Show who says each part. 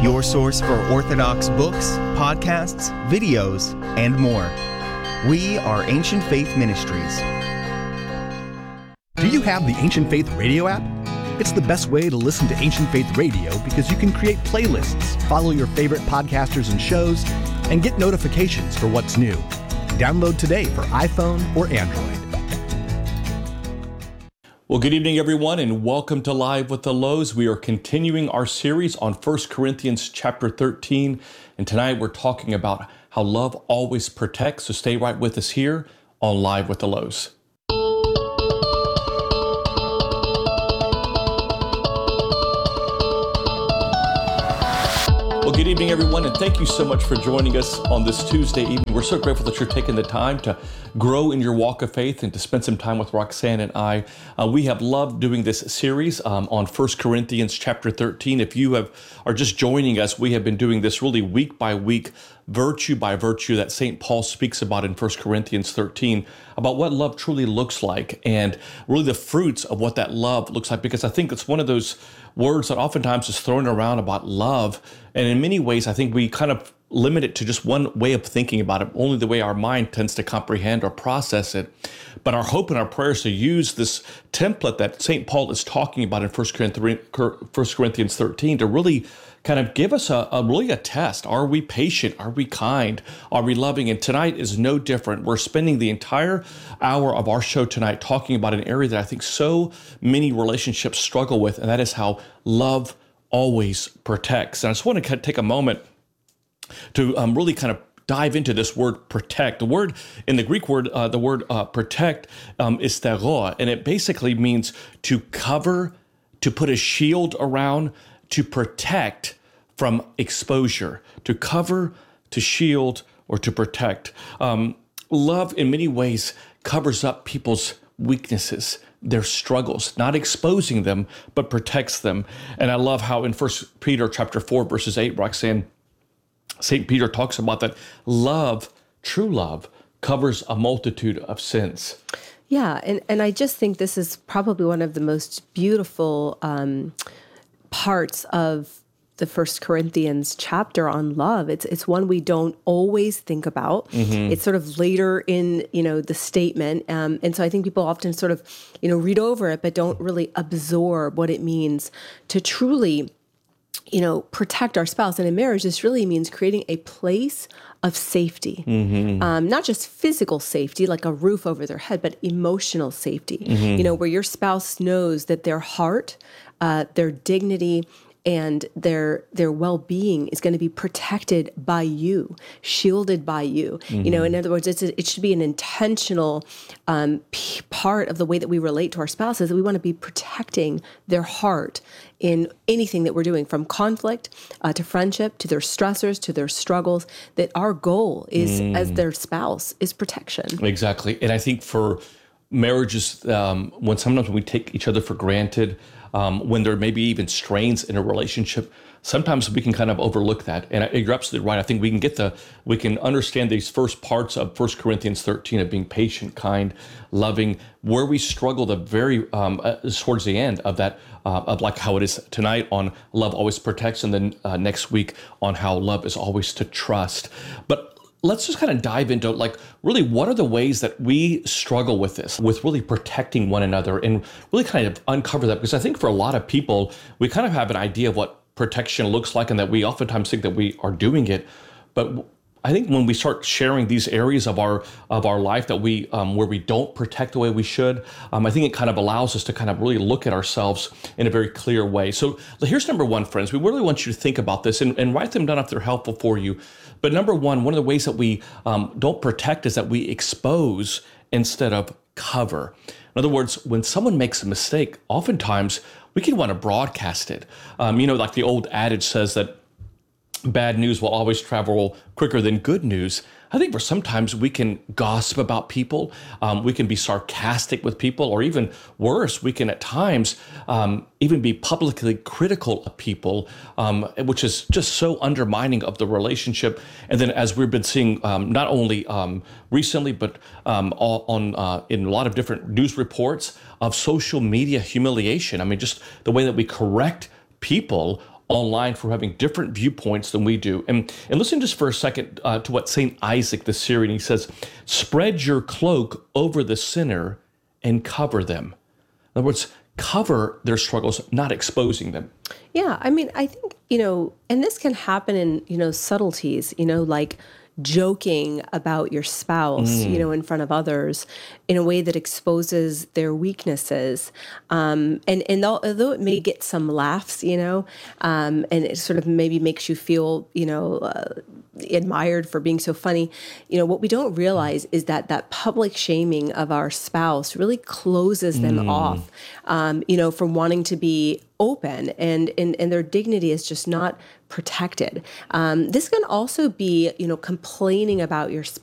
Speaker 1: your source for Orthodox books, podcasts, videos, and more. We are Ancient Faith Ministries.
Speaker 2: Do you have the Ancient Faith Radio app? It's the best way to listen to Ancient Faith Radio because you can create playlists, follow your favorite podcasters and shows, and get notifications for what's new. Download today for iPhone or Android.
Speaker 3: Well, good evening, everyone, and welcome to Live with the Lows. We are continuing our series on 1 Corinthians chapter 13, and tonight we're talking about how love always protects. So stay right with us here on Live with the Lows. Well, good evening, everyone, and thank you so much for joining us on this Tuesday evening. We're so grateful that you're taking the time to grow in your walk of faith and to spend some time with Roxanne and I. We have loved doing this series on 1 Corinthians chapter 13. If you are just joining us, we have been doing this really week by week, virtue by virtue, that St. Paul speaks about in 1 Corinthians 13, about what love truly looks like and really the fruits of what that love looks like, because I think it's one of those words that oftentimes is thrown around about love. And in many ways, I think we kind of limit it to just one way of thinking about it, only the way our mind tends to comprehend or process it. But our hope and our prayer is to use this template that St. Paul is talking about in 1 Corinthians 13 to really kind of give us a test. Are we patient? Are we kind? Are we loving? And tonight is no different. We're spending the entire hour of our show tonight talking about an area that I think so many relationships struggle with, and that is how love always protects. And I just want to take a moment to really kind of dive into this word protect. The word in the Greek word, protect is thero, and it basically means to cover, to put a shield around, to protect from exposure, to cover, to shield, or to protect. Love in many ways covers up people's weaknesses, their struggles, not exposing them, but protects them. And I love how in 1 Peter chapter 4, verses 8, Roxanne, St. Peter talks about that love, true love, covers a multitude of sins.
Speaker 4: Yeah, and I just think this is probably one of the most beautiful parts of the 1 Corinthians chapter on love. It's one we don't always think about. Mm-hmm. It's sort of later in, the statement. And so I think people often sort of, read over it, but don't really absorb what it means to truly, protect our spouse. And in marriage, this really means creating a place of safety, mm-hmm. Not just physical safety, like a roof over their head, but emotional safety, mm-hmm. Where your spouse knows that their heart, their dignity, and their well-being is going to be protected by you, shielded by you. Mm-hmm. In other words, it should be an intentional part of the way that we relate to our spouses, that we want to be protecting their heart in anything that we're doing, from conflict to friendship, to their stressors, to their struggles, that our goal is, as their spouse, is protection.
Speaker 3: Exactly. And I think for marriages, sometimes when we take each other for granted, when there may be even strains in a relationship, sometimes we can kind of overlook that. And you're absolutely right. I think we can understand these first parts of 1 Corinthians 13 of being patient, kind, loving, where we struggle the very towards the end of that, of like how it is tonight on love always protects, and then next week on how love is always to trust. But let's just kind of dive into really what are the ways that we struggle with this, with really protecting one another, and really kind of uncover that, because I think for a lot of people, we kind of have an idea of what protection looks like and that we oftentimes think that we are doing it. But I think when we start sharing these areas of our life that we where we don't protect the way we should, I think it kind of allows us to kind of really look at ourselves in a very clear way. So here's number one, friends. We really want you to think about this and write them down if they're helpful for you. But number one of the ways that we don't protect is that we expose instead of cover. In other words, when someone makes a mistake, oftentimes we can want to broadcast it. Like the old adage says that bad news will always travel quicker than good news. I think for sometimes we can gossip about people, we can be sarcastic with people, or even worse, we can at times even be publicly critical of people, which is just so undermining of the relationship. And then, as we've been seeing not only recently, but in a lot of different news reports of social media humiliation. I mean, just the way that we correct people online for having different viewpoints than we do. And listen just for a second to what St. Isaac the Syrian, he says, spread your cloak over the sinner and cover them. In other words, cover their struggles, not exposing them.
Speaker 4: Yeah, I mean, I think, and this can happen in, subtleties, like joking about your spouse, in front of others in a way that exposes their weaknesses. And although it may get some laughs, and it sort of maybe makes you feel, admired for being so funny, what we don't realize is that public shaming of our spouse really closes them off, from wanting to be open, and their dignity is just not protected. This can also be, complaining about your spouse